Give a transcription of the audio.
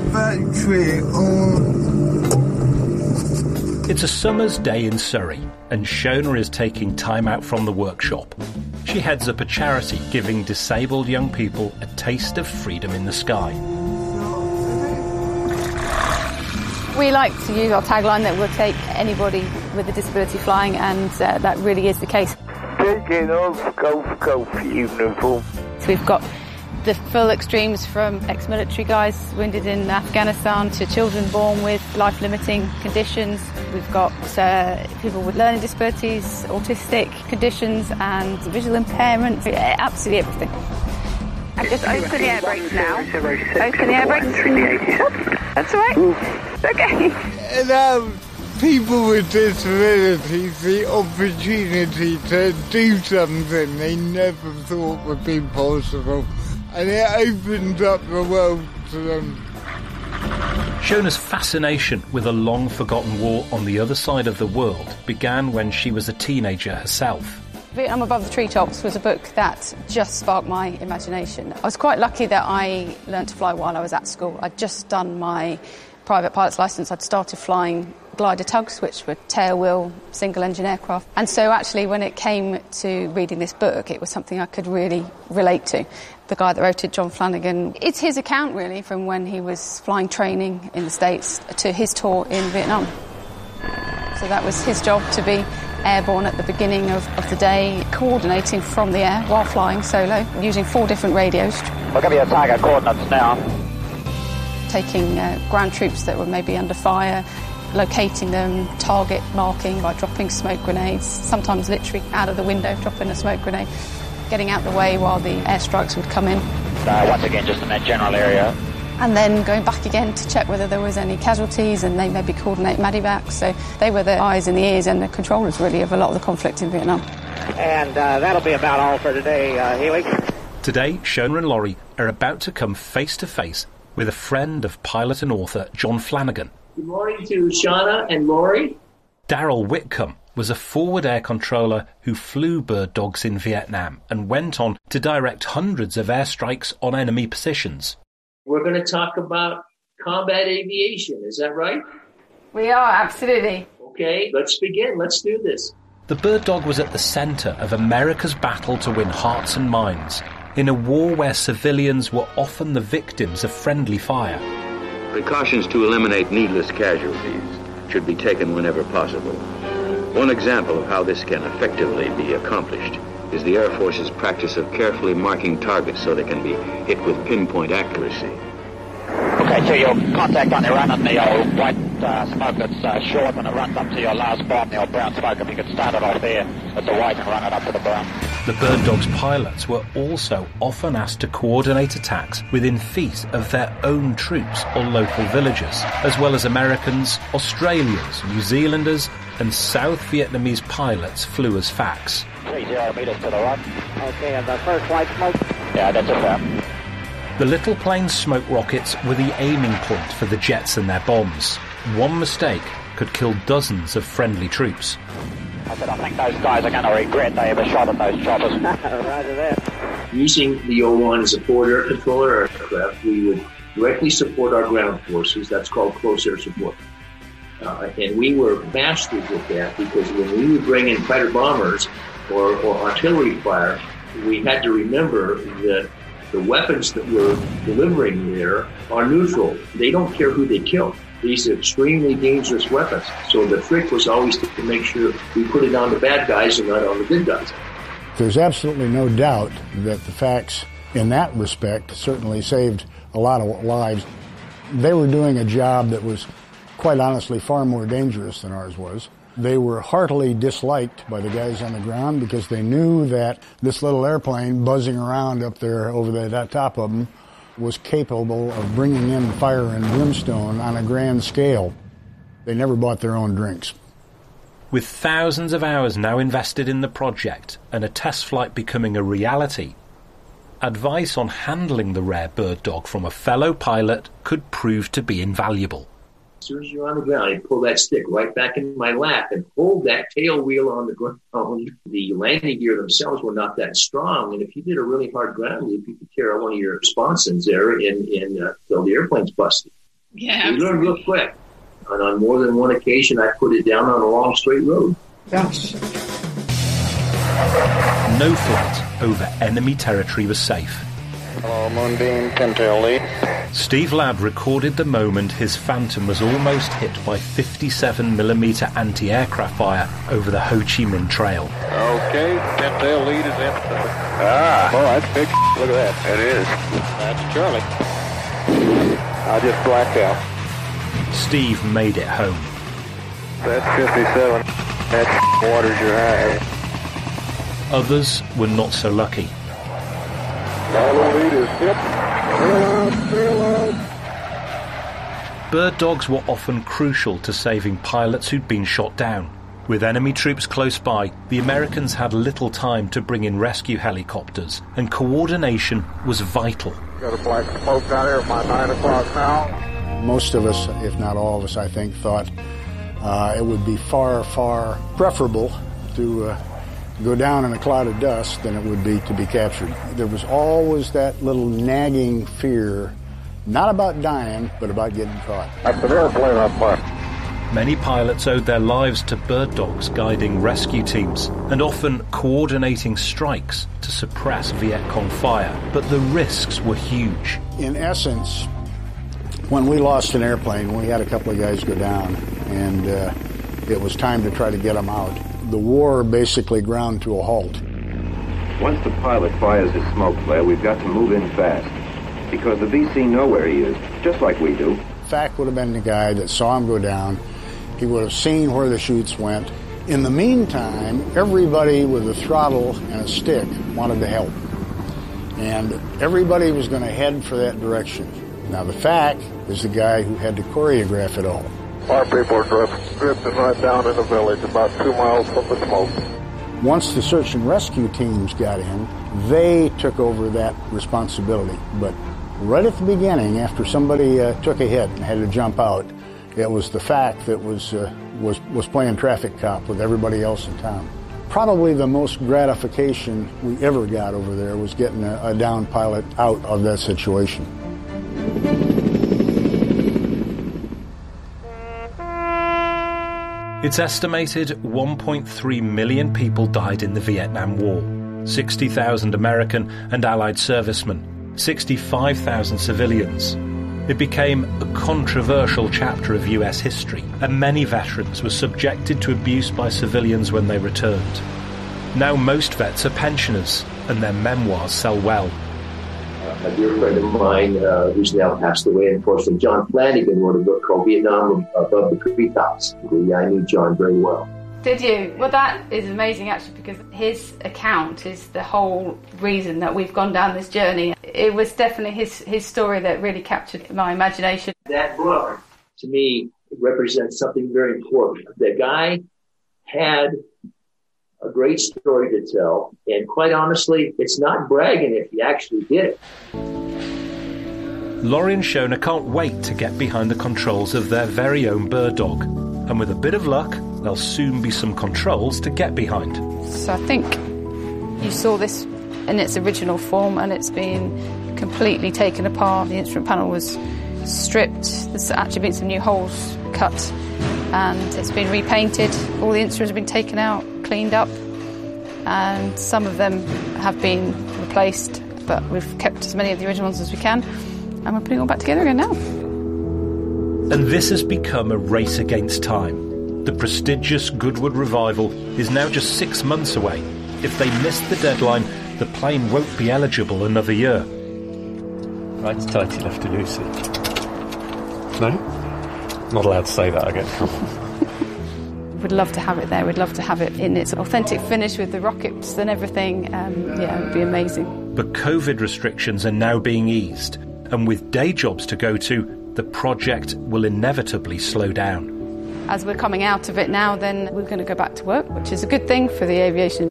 factory on. It's a summer's day in Surrey, and Shona is taking time out from the workshop. She heads up a charity giving disabled young people a taste of freedom in the sky. We like to use our tagline that we'll take anybody with a disability flying, and that really is the case. Taking off golf uniform. So we've got the full extremes from ex-military guys wounded in Afghanistan to children born with life-limiting conditions. We've got people with learning disabilities, autistic conditions and visual impairment, absolutely everything. Just open the air brakes now. Open the air brakes. That's all right. Okay. And people with disabilities the opportunity to do something they never thought would be possible. And it opens up the world to them. Shona's fascination with a long-forgotten war on the other side of the world began when she was a teenager herself. Vietnam Above the Treetops was a book that just sparked my imagination. I was quite lucky that I learned to fly while I was at school. I'd just done my private pilot's licence. I'd started flying glider tugs, which were tailwheel, single-engine aircraft. And so actually when it came to reading this book, it was something I could really relate to. The guy that wrote it, John Flanagan, it's his account really from when he was flying training in the States to his tour in Vietnam. So that was his job, to be airborne at the beginning of the day, coordinating from the air while flying solo, using 4 different radios. We'll give you target coordinates now. Taking ground troops that were maybe under fire, locating them, target marking by dropping smoke grenades, sometimes literally out of the window dropping a smoke grenade, getting out the way while the airstrikes would come in. Once again, just in that general area. And then going back again to check whether there was any casualties and they maybe coordinate medevacs. So they were the eyes and the ears and the controllers really of a lot of the conflict in Vietnam. And that'll be about all for today, Healy. Today, Shona and Laurie are about to come face to face with a friend of pilot and author John Flanagan. Good morning to Shona and Laurie. Daryl Whitcomb was a forward air controller who flew bird dogs in Vietnam and went on to direct hundreds of airstrikes on enemy positions. We're going to talk about combat aviation, is that right? We are, absolutely. Okay, let's begin. Let's do this. The bird dog was at the centre of America's battle to win hearts and minds in a war where civilians were often the victims of friendly fire. Precautions to eliminate needless casualties should be taken whenever possible. One example of how this can effectively be accomplished is the Air Force's practice of carefully marking targets so they can be hit with pinpoint accuracy. Okay, so your contact on the run on the old white smoke that's short when it runs up to your last bomb, the old brown smoke, if you could start it off there at the white and run it up to the brown. The bird dog's pilots were also often asked to coordinate attacks within feet of their own troops or local villagers, as well as Americans, Australians, New Zealanders, and South Vietnamese pilots flew as FACs. 30 meters to the right. Okay, and the first white smoke? Yeah, that's it. The little plane's smoke rockets were the aiming point for the jets and their bombs. One mistake could kill dozens of friendly troops. I said, I think those guys are going to regret they ever shot at those choppers. Roger that. Using the O-1 as a forward air controller aircraft, we would directly support our ground forces. That's called close air support. And we were masters with that because when we would bring in fighter bombers or artillery fire, we had to remember that the weapons that we're delivering there are neutral. They don't care who they kill. These are extremely dangerous weapons. So the trick was always to make sure we put it on the bad guys and not on the good guys. There's absolutely no doubt that the FACs, in that respect, certainly saved a lot of lives. They were doing a job that was, quite honestly, far more dangerous than ours was. They were heartily disliked by the guys on the ground because they knew that this little airplane buzzing around up there over the top of them was capable of bringing in fire and brimstone on a grand scale. They never bought their own drinks. With thousands of hours now invested in the project and a test flight becoming a reality, advice on handling the rare bird dog from a fellow pilot could prove to be invaluable. As soon as you're on the ground, you pull that stick right back in my lap and hold that tail wheel on the ground. The landing gear themselves were not that strong, and if you did a really hard ground loop, you could tear one of your sponsons there and the airplane's busted. Yeah, we learned real quick. And on more than one occasion, I put it down on a long straight road. Gosh. No flight over enemy territory was safe. Hello, Moonbeam, Pintail Lee. Steve Ladd recorded the moment his Phantom was almost hit by 57mm anti-aircraft fire over the Ho Chi Minh Trail. Okay, Pintail Lead is in. Oh, that's big. Look at that. It is. That's Charlie. I just blacked out. Steve made it home. That's 57. That water's your eye. Others were not so lucky. Lead is hit. Bird dogs were often crucial to saving pilots who'd been shot down. With enemy troops close by, the Americans had little time to bring in rescue helicopters, and coordination was vital. Got a black smoke down here at my 9 o'clock now. Most of us, if not all of us, I think, thought it would be far, far preferable to go down in a cloud of dust than it would be to be captured. There was always that little nagging fear, not about dying, but about getting caught. That's an airplane up there. Many pilots owed their lives to bird dogs guiding rescue teams and often coordinating strikes to suppress Viet Cong fire. But the risks were huge. In essence, when we lost an airplane, we had a couple of guys go down, and it was time to try to get them out. The war basically ground to a halt. Once the pilot fires his smoke flare, we've got to move in fast, because the VC know where he is, just like we do. Fact would have been the guy that saw him go down. He would have seen where the chutes went. In the meantime, everybody with a throttle and a stick wanted to help. And everybody was going to head for that direction. Now, the fact is the guy who had to choreograph it all. Our people are drifting right down in the village, about 2 miles from the smoke. Once the search and rescue teams got in, they took over that responsibility. But right at the beginning, after somebody took a hit and had to jump out, it was the fact that was playing traffic cop with everybody else in town. Probably the most gratification we ever got over there was getting a downed pilot out of that situation. It's estimated 1.3 million people died in the Vietnam War. 60,000 American and Allied servicemen, 65,000 civilians. It became a controversial chapter of US history, and many veterans were subjected to abuse by civilians when they returned. Now most vets are pensioners, and their memoirs sell well. A dear friend of mine who's now passed away, unfortunately, John Flanagan, wrote a book called Vietnam Above the Treetops. I knew John very well. Did you? Well, that is amazing, actually, because his account is the whole reason that we've gone down this journey. It was definitely his story that really captured my imagination. That book, to me, represents something very important. The guy had a great story to tell, and quite honestly, it's not bragging if he actually did it. Laurie and Shona can't wait to get behind the controls of their very own bird dog. And with a bit of luck, there'll soon be some controls to get behind. So I think you saw this in its original form, and it's been completely taken apart. The instrument panel was stripped. There's actually been some new holes cut, and it's been repainted. All the instruments have been taken out, cleaned up, and some of them have been replaced, but we've kept as many of the original ones as we can, and we're putting it all back together again now. And this has become a race against time. The prestigious Goodwood revival is now just 6 months away. If they miss the deadline, the plane won't be eligible another year. Right, tighty lefty loosey. No? Not allowed to say that again. We'd love to have it there. We'd love to have it in its authentic finish with the rockets and everything. Yeah, it would be amazing. But COVID restrictions are now being eased, and with day jobs to go to, the project will inevitably slow down. As we're coming out of it now, then we're going to go back to work, which is a good thing for the aviation